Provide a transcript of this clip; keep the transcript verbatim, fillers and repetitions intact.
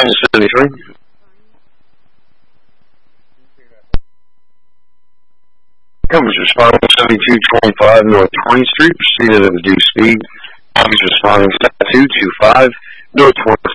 seventy-three. Coverage responding seventy-two twenty-five North twentieth Street, proceeded at reduced speed. Coverage responding seventy-two twenty-five North twentieth